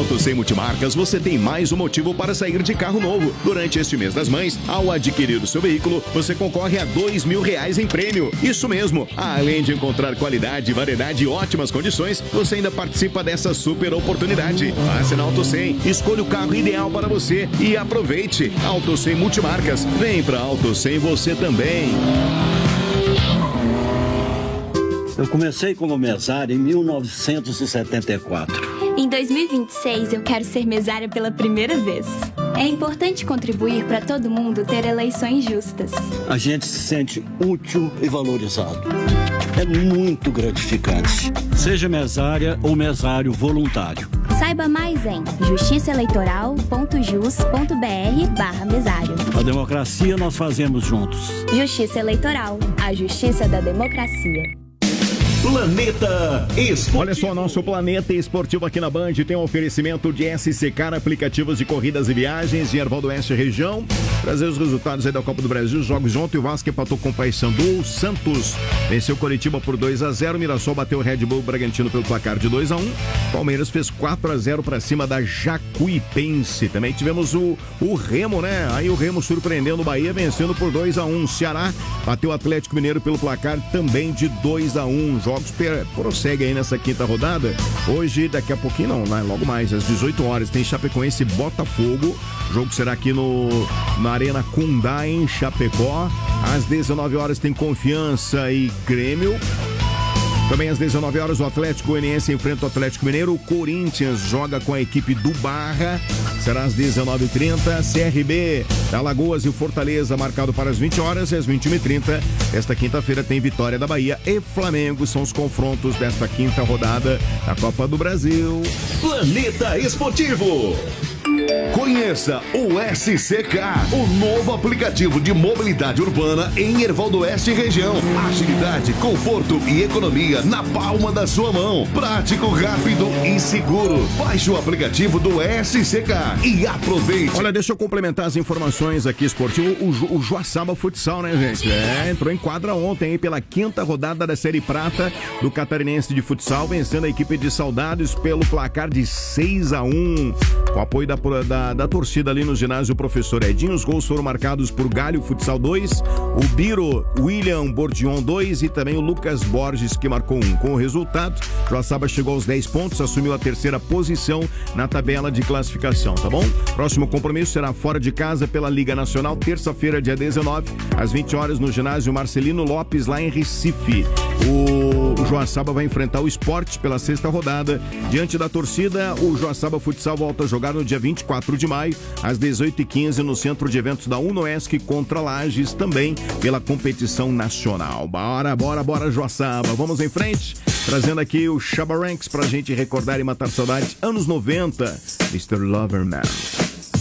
Auto 100 Multimarcas, você tem mais um motivo para sair de carro novo. Durante este mês das mães, ao adquirir o seu veículo, você concorre a R$2.000 em prêmio. Isso mesmo, além de encontrar qualidade, variedade e ótimas condições, você ainda participa dessa super oportunidade. Passe na Auto 100, escolha o carro ideal para você e aproveite. Auto 100 Multimarcas, vem pra Auto 100 você também. Eu comecei como mesário em 1974. Em 2026, eu quero ser mesária pela primeira vez. É importante contribuir para todo mundo ter eleições justas. A gente se sente útil e valorizado. É muito gratificante. Seja mesária ou mesário voluntário. Saiba mais em justiçaeleitoral.jus.br/mesário. A democracia nós fazemos juntos. Justiça Eleitoral, a justiça da democracia. Planeta Esportivo. Olha só, nosso Planeta Esportivo aqui na Band tem um oferecimento de SCK, aplicativos de corridas e viagens em Erval do Oeste região. Trazer os resultados aí da Copa do Brasil, os jogos de ontem, o Vasco empatou com o Paysandu, o Santos venceu o Coritiba por 2-0, o Mirassol bateu o Red Bull Bragantino pelo placar de 2-1, Palmeiras fez 4-0 para cima da Jacuipense. Também tivemos o Remo, né? Aí o Remo surpreendendo o Bahia, vencendo por 2-1. Ceará bateu o Atlético Mineiro pelo placar também de 2-1. Jogos prosseguem aí nessa quinta rodada. Hoje, daqui a pouquinho não, né? Logo mais, às 18 horas, tem Chapecoense e Botafogo. O jogo será aqui na Arena Condá, em Chapecó. Às 19 horas tem Confiança e Grêmio. Também às 19 horas o Atlético Goianiense enfrenta o Atlético Mineiro. O Corinthians joga com a equipe do Barra. Será às 19h30. CRB, Alagoas e o Fortaleza marcado para as 20 horas e às 21h30. Esta quinta-feira tem Vitória da Bahia e Flamengo. São os confrontos desta quinta rodada da Copa do Brasil. Planeta Esportivo. Conheça o SCK, o novo aplicativo de mobilidade urbana em Erval do Oeste região. Agilidade, conforto e economia na palma da sua mão. Prático, rápido e seguro. Baixe o aplicativo do SCK e aproveite. Olha, deixa eu complementar as informações aqui esportivo. O Joaçaba Futsal, né, gente? Entrou em quadra ontem aí pela quinta rodada da Série Prata do Catarinense de Futsal, vencendo a equipe de Saudades pelo placar de 6-1. Com apoio da torcida ali no ginásio Professor Edinho, os gols foram marcados por Galho Futsal 2, o Biro William Bordion 2 e também o Lucas Borges, que marcou 1. Com o resultado, Joaçaba chegou aos 10 pontos, assumiu a terceira posição na tabela de classificação, tá bom? Próximo compromisso será fora de casa pela Liga Nacional, terça-feira, dia 19, às 20 horas, no ginásio Marcelino Lopes, lá em Recife. O Joaçaba vai enfrentar o Sport pela sexta rodada. Diante da torcida, o Joaçaba Futsal volta a jogar no dia 24 de maio, às 18h15, no Centro de Eventos da Unoesc contra Lages, também pela competição nacional. Bora, Joaçaba. Vamos em frente, trazendo aqui o Shabba Ranks pra gente recordar e matar saudades. Anos 90, Mr. Loverman.